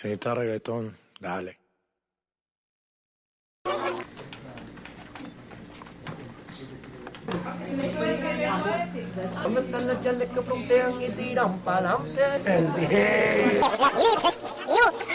necesitas reggaetón, dale. ¿Dónde están las yales que frontean y tiran pa'lante? El DJ.